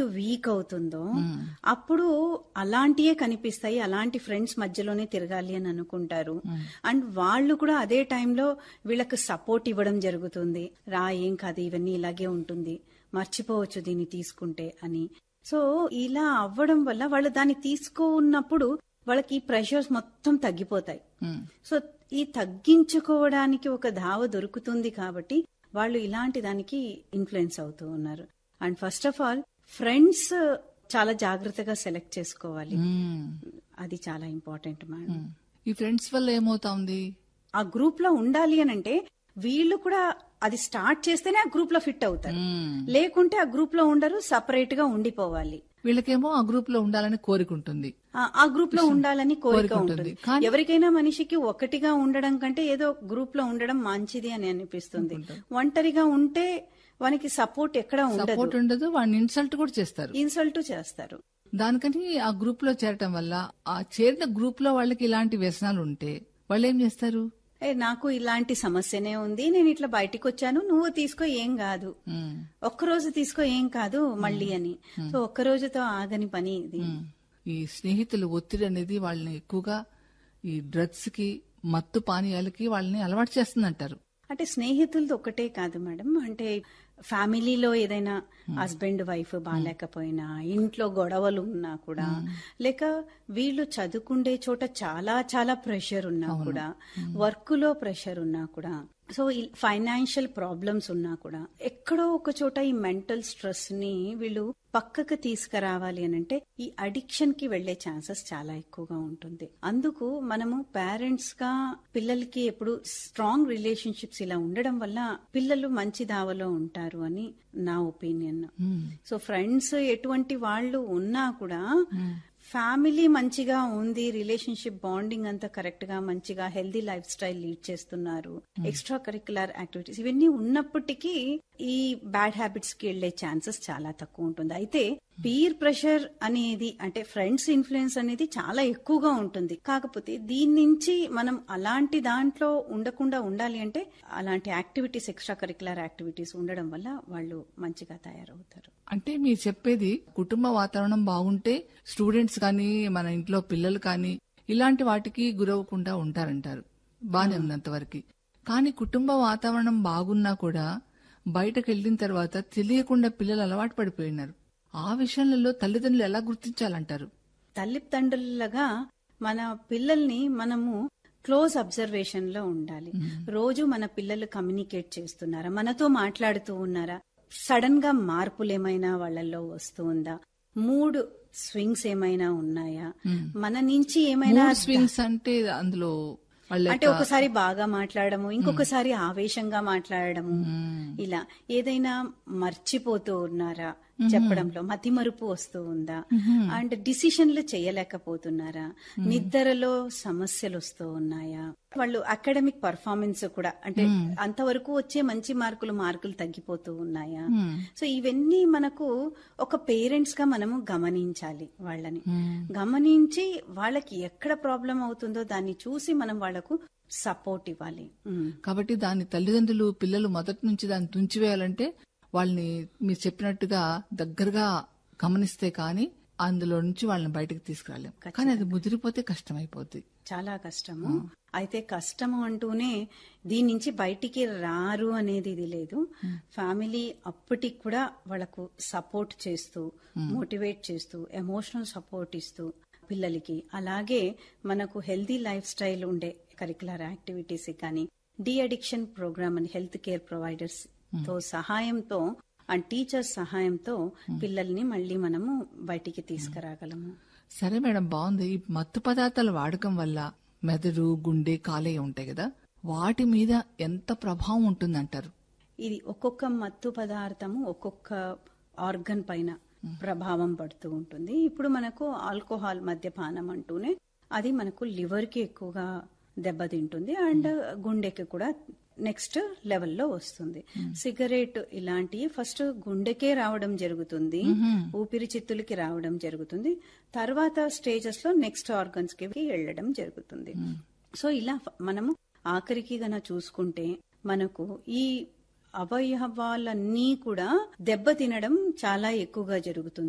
Bond week అవుతుందో అప్పుడు అలాంటియే కనిపిస్తాయి, అలాంటి ఫ్రెండ్స్ మధ్యలోనే తిరగాలి అని అనుకుంటారు. అండ్ వాళ్ళు కూడా అదే టైంలో వీళ్ళకి సపోర్ట్ ఇవ్వడం జరుగుతుంది. రా, ఏం కాదు, ఇవన్నీ ఇలాగే ఉంటుంది, మర్చిపోవచ్చు దీన్ని తీసుకుంటే అని. సో ఇలా అవ్వడం వల్ల వాళ్ళు దాన్ని తీసుకున్నప్పుడు వాళ్ళకి ఈ ప్రెషర్స్ మొత్తం తగ్గిపోతాయి. సో ఈ తగ్గించుకోవడానికి ఒక ధావ దొరుకుతుంది కాబట్టి వాళ్ళు ఇలాంటి దానికి ఇన్ఫ్లుయెన్స్ అవుతూ ఉన్నారు. And first of all friends చాలా జాగ్రత్తగా సెలెక్ట్ చేసుకోవాలి. అది చాలా ఇంపార్టెంట్ మేడం. ఈ ఫ్రెండ్స్ వల్ల ఏమవుతుంది, ఆ గ్రూప్ లో ఉండాలి అని అంటే వీళ్ళు కూడా అది స్టార్ట్ చేస్తేనే ఆ గ్రూప్ లో ఫిట్ అవుతారు, లేకుంటే ఆ గ్రూప్ లో ఉండరు, సపరేట్ గా ఉండిపోవాలి. వీళ్ళకేమో ఆ గ్రూప్ లో ఉండాలని కోరిక ఉంటుంది, ఆ గ్రూప్ లో ఉండాలని కోరిక ఉంటుంది. ఎవరికైనా మనిషికి ఒకటిగా ఉండడం కంటే ఏదో గ్రూప్ లో ఉండడం మంచిది అని అనిపిస్తుంది. ఒంటరిగా ఉంటే వానికి సపోర్ట్ ఎక్కడ ఉండదు, వాడిని ఇన్సల్ట్ కూడా చేస్తారు. దానికని ఆ గ్రూప్ లో చేరటం వల్ల ఆ చేరిన గ్రూప్ లో వాళ్ళకి ఇలాంటి వ్యసనాలు ఉంటే వాళ్ళు ఏం చేస్తారు, నాకు ఇలాంటి సమస్యనే ఉంది, నేను ఇట్లా బయటికి వచ్చాను, నువ్వు తీసుకో ఏం కాదు, ఒక్కరోజు తీసుకో ఏం కాదు మళ్ళీ అని. సో ఒక్క రోజుతో ఆగని పని ఇది. ఈ స్నేహితుల ఒత్తిడి అనేది వాళ్ళని ఎక్కువగా ఈ డ్రగ్స్ కి, మత్తు పానీయాలకి వాళ్ళని అలవాటు చేస్తుందంటారు. అంటే స్నేహితులతో ఒకటే కాదు మేడం, అంటే ఫ్యామిలీలో ఏదైనా హస్బెండ్ వైఫ్ బాగాలేకపోయినా, ఇంట్లో గొడవలు ఉన్నా కూడా, లేక వీళ్ళు చదువుకుండే చోట చాలా చాలా ప్రెషర్ ఉన్నా కూడా, వర్క్ లో ప్రెషర్ ఉన్నా కూడా, సో ఫైనాన్షియల్ ప్రాబ్లమ్స్ ఉన్నా కూడా, ఎక్కడో ఒక చోట ఈ మెంటల్ స్ట్రెస్ ని వీళ్ళు పక్కకు తీసుకురావాలి అని అంటే ఈ అడిక్షన్ కి వెళ్లే ఛాన్సెస్ చాలా ఎక్కువగా ఉంటుంది. అందుకు మనము పేరెంట్స్ గా పిల్లలకి ఎప్పుడు స్ట్రాంగ్ రిలేషన్షిప్స్ ఇలా ఉండడం వల్ల పిల్లలు మంచి దావలో ఉంటారు అని నా ఒపీనియన్. సో ఫ్రెండ్స్ ఎటువంటి వాళ్ళు ఉన్నా కూడా ఫ్యామిలీ మంచిగా ఉంది, రిలేషన్షిప్ బాండింగ్ అంతా కరెక్ట్ గా మంచిగా హెల్దీ లైఫ్ స్టైల్ లీడ్ చేస్తున్నారు, ఎక్స్ట్రా కరిక్యులర్ యాక్టివిటీస్ ఇవన్నీ ఉన్నప్పటికీ ఈ బ్యాడ్ హ్యాబిట్స్ కి వెళ్లే ఛాన్సెస్ చాలా తక్కువ ఉంటుంది. అయితే పీర్ ప్రెషర్ అనేది అంటే ఫ్రెండ్స్ ఇన్ఫ్లుయెన్స్ అనేది చాలా ఎక్కువగా ఉంటుంది. కాకపోతే దీని నుంచి మనం అలాంటి దాంట్లో ఉండకుండా ఉండాలి అంటే అలాంటి యాక్టివిటీస్, ఎక్స్ట్రా కరిక్యులర్ యాక్టివిటీస్ ఉండడం వల్ల వాళ్ళు మంచిగా తయారవుతారు. అంటే మీరు చెప్పేది కుటుంబ వాతావరణం బాగుంటే స్టూడెంట్స్ కానీ మన ఇంట్లో పిల్లలు కానీ ఇలాంటి వాటికి గురవకుండా ఉంటారంటారు. బానే ఉన్నంతవరకు. కానీ కుటుంబ వాతావరణం బాగున్నా కూడా బయటకు వెళ్లిన తర్వాత తెలియకుండా పిల్లలు అలవాటు పడిపోయినారు. ఆ విషయంలో తల్లిదండ్రులు ఎలా గుర్తించాలంటారు? తల్లిదండ్రులుగా మన పిల్లల్ని మనము క్లోజ్ అబ్జర్వేషన్ లో ఉండాలి. రోజు మన పిల్లలు కమ్యూనికేట్ చేస్తున్నారా, మనతో మాట్లాడుతూ ఉన్నారా, సడన్ గా మార్పులు ఏమైనా వాళ్ళల్లో వస్తూ ఉందా, మూడ్ స్వింగ్స్ ఏమైనా ఉన్నాయా, మన నుంచి ఏమైనా స్వింగ్స్ అంటే అందులో అంటే ఒకసారి బాగా మాట్లాడము, ఇంకొకసారి ఆవేశంగా మాట్లాడము, ఇలా ఏదైనా మర్చిపోతూ ఉన్నారా, చెప్పడంలో మతిమరుపు వస్తూ ఉందా, అండ్ డిసిషన్లు చేయలేకపోతున్నారా, నిద్రలో సమస్యలు వస్తూ ఉన్నాయా, వాళ్ళు అకాడమిక్ పర్ఫార్మెన్స్ కూడా అంటే అంతవరకు వచ్చే మంచి మార్కులు తగ్గిపోతూ ఉన్నాయా. సో ఇవన్నీ మనకు ఒక పేరెంట్స్ గా మనము గమనించాలి. వాళ్ళని గమనించి వాళ్ళకి ఎక్కడ ప్రాబ్లం అవుతుందో దాన్ని చూసి మనం వాళ్లకు సపోర్ట్ ఇవ్వాలి. కాబట్టి దాని తల్లిదండ్రులు పిల్లలు మొదటి నుంచి దాన్ని తుంచివేయాలంటే వాళ్ళని మీరు చెప్పినట్టుగా దగ్గరగా గమనిస్తే కానీ అందులో నుంచి వాళ్ళని బయటకు తీసుకురాలేం. కానీ అది ముదిరిపోతే కష్టమైపోద్ది, చాలా కష్టము. అయితే కష్టము అంటూనే దీని నుంచి బయటికి రారు అనేది ఇది లేదు. ఫ్యామిలీ అప్పటికి కూడా వాళ్ళకు సపోర్ట్ చేస్తూ, మోటివేట్ చేస్తూ, ఎమోషనల్ సపోర్ట్ ఇస్తూ పిల్లలకి, అలాగే మనకు హెల్దీ లైఫ్ స్టైల్ ఉండే కరిక్యులర్ యాక్టివిటీస్ కానీ, డి అడిక్షన్ ప్రోగ్రామ్ అని హెల్త్ కేర్ ప్రొవైడర్స్ తో సహాయంతో అండ్ టీచర్స్ సహాయంతో పిల్లల్ని మళ్ళీ మనము బయటికి తీసుకురాగలము. సరే మేడం, బాగుంది. ఈ మత్తు పదార్థాల వాడకం వల్ల మెదడు, గుండె, కాలేయం ఉంటాయి కదా, వాటి మీద ఎంత ప్రభావం ఉంటుందంటారు? ఇది ఒక్కొక్క మత్తు పదార్థము ఒక్కొక్క ఆర్గన్ పైన ప్రభావం పడుతూ ఉంటుంది. ఇప్పుడు మనకు ఆల్కహాల్ మద్యపానం అంటూనే అది మనకు లివర్ కి ఎక్కువగా దెబ్బతింటుంది అండ్ గుండెకి కూడా నెక్స్ట్ లెవెల్లో వస్తుంది. సిగరెట్ ఇలాంటివి ఫస్ట్ గుండెకే రావడం జరుగుతుంది, ఊపిరితిత్తులకి రావడం జరుగుతుంది, తర్వాత స్టేజెస్ లో నెక్స్ట్ ఆర్గన్స్ కి వెళ్ళడం జరుగుతుంది. సో ఇలా మనము ఆఖరికి గన చూసుకుంటే మనకు ఈ అవయవాలన్నీ కూడా దెబ్బతినడం చాలా ఎక్కువగా జరుగుతుంది.